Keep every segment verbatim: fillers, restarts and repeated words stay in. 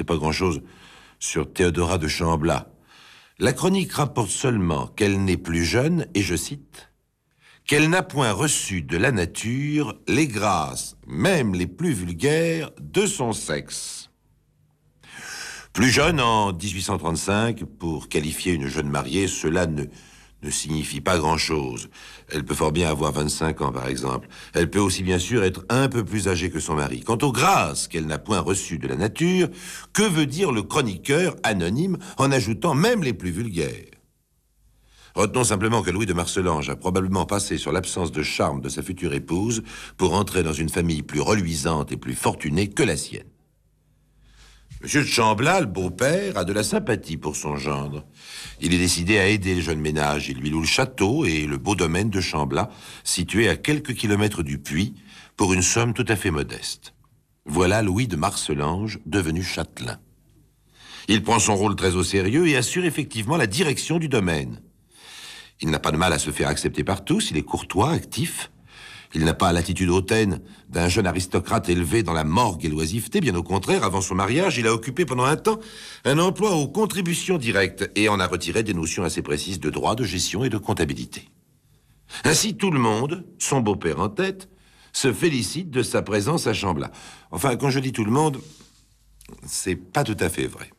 pas grand-chose sur Théodora de Chamblat. La chronique rapporte seulement qu'elle n'est plus jeune, et je cite, « qu'elle n'a point reçu de la nature les grâces, même les plus vulgaires, de son sexe. » Plus jeune en dix-huit cent trente-cinq, pour qualifier une jeune mariée, cela ne, ne signifie pas grand-chose. Elle peut fort bien avoir vingt-cinq ans, par exemple. Elle peut aussi bien sûr être un peu plus âgée que son mari. Quant aux grâces qu'elle n'a point reçues de la nature, que veut dire le chroniqueur anonyme en ajoutant même les plus vulgaires? Retenons simplement que Louis de Marcellange a probablement passé sur l'absence de charme de sa future épouse pour entrer dans une famille plus reluisante et plus fortunée que la sienne. Monsieur de Chamblat, le beau-père, a de la sympathie pour son gendre. Il est décidé à aider le jeune ménage. Il lui loue le château et le beau domaine de Chamblat, situé à quelques kilomètres du puits, pour une somme tout à fait modeste. Voilà Louis de Marcellange, devenu châtelain. Il prend son rôle très au sérieux et assure effectivement la direction du domaine. Il n'a pas de mal à se faire accepter par tous, il est courtois, actif. Il n'a pas l'attitude hautaine d'un jeune aristocrate élevé dans la morgue et l'oisiveté. Bien au contraire, avant son mariage, il a occupé pendant un temps un emploi aux contributions directes et en a retiré des notions assez précises de droit, de gestion et de comptabilité. Ainsi, tout le monde, son beau-père en tête, se félicite de sa présence à Chamblat. Enfin, quand je dis tout le monde, c'est pas tout à fait vrai.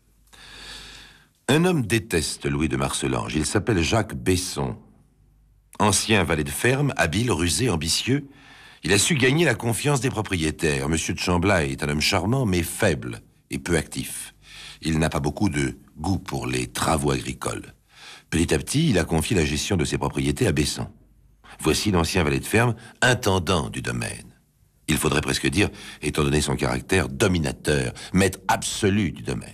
Un homme déteste Louis de Marcellange. Il s'appelle Jacques Besson. Ancien valet de ferme, habile, rusé, ambitieux, il a su gagner la confiance des propriétaires. Monsieur de Chamblat est un homme charmant, mais faible et peu actif. Il n'a pas beaucoup de goût pour les travaux agricoles. Petit à petit, il a confié la gestion de ses propriétés à Besson. Voici l'ancien valet de ferme, intendant du domaine. Il faudrait presque dire, étant donné son caractère, dominateur, maître absolu du domaine.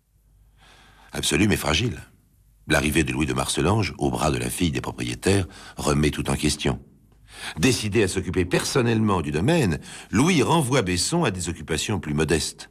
Absolu mais fragile. L'arrivée de Louis de Marcellange, au bras de la fille des propriétaires, remet tout en question. Décidé à s'occuper personnellement du domaine, Louis renvoie Besson à des occupations plus modestes.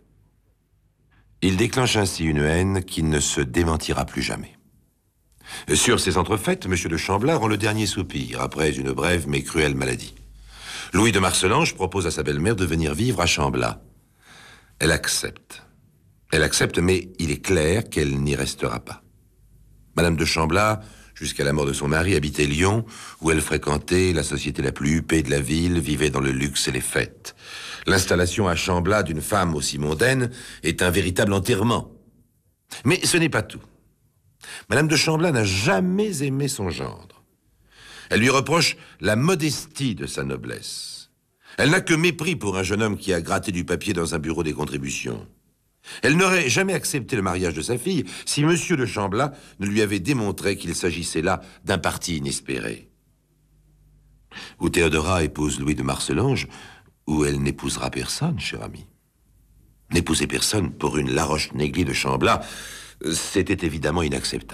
Il déclenche ainsi une haine qui ne se démentira plus jamais. Sur ces entrefaites, M. de Chamblat rend le dernier soupir, après une brève mais cruelle maladie. Louis de Marcellange propose à sa belle-mère de venir vivre à Chamblat. Elle accepte. Elle accepte, mais il est clair qu'elle n'y restera pas. Madame de Chamblat, jusqu'à la mort de son mari, habitait Lyon, où elle fréquentait la société la plus huppée de la ville, vivait dans le luxe et les fêtes. L'installation à Chamblat d'une femme aussi mondaine est un véritable enterrement. Mais ce n'est pas tout. Madame de Chamblat n'a jamais aimé son gendre. Elle lui reproche la modestie de sa noblesse. Elle n'a que mépris pour un jeune homme qui a gratté du papier dans un bureau des contributions. Elle n'aurait jamais accepté le mariage de sa fille si Monsieur de Chamblat ne lui avait démontré qu'il s'agissait là d'un parti inespéré. Ou Théodora épouse Louis de Marcellange, ou elle n'épousera personne, cher ami. N'épouser personne pour une Laroche-Négly de Chamblat, c'était évidemment inacceptable.